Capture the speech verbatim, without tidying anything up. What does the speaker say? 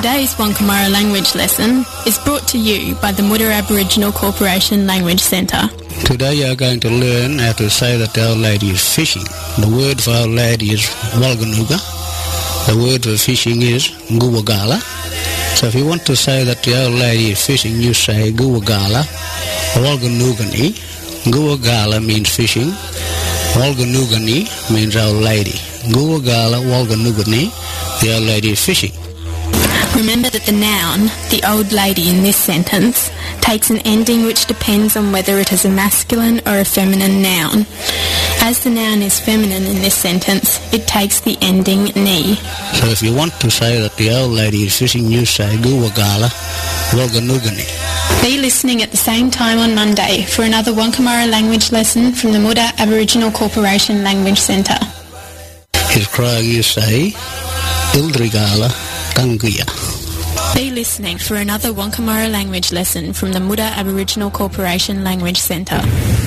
Today's Wonkamara language lesson is brought to you by the Muda Aboriginal Corporation Language Centre. Today you are going to learn how to say that Our Lady is fishing. The word for Our Lady is Walganuga. The word for fishing is Guwagala. So if you want to say that the Our Lady is fishing, you say Guwagala, Walganugani. Guwagala means fishing. Walganugani means Our Lady. Guwagala, Walganugani, the Our Lady is fishing. Remember that the noun, the old lady in this sentence, takes an ending which depends on whether it is a masculine or a feminine noun. As the noun is feminine in this sentence, it takes the ending ni. So if you want to say that the old lady is fishing, you say Guwagala, Walganugani. Be listening at the same time on Monday for another Wonkamara language lesson from the Muda Aboriginal Corporation Language Centre. His cry you say Ildrigala Kangia. Be listening for another Wonkamara language lesson from the Muda Aboriginal Corporation Language Centre.